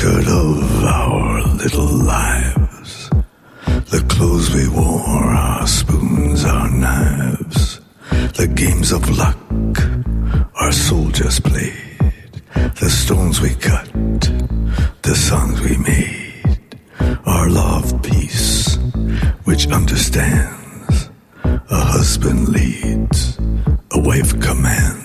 record of our little lives. The clothes we wore, our spoons, our knives. The games of luck our soldiers played. The stones we cut, the songs we made. Our law of peace, which understands. A husband leads, a wife commands.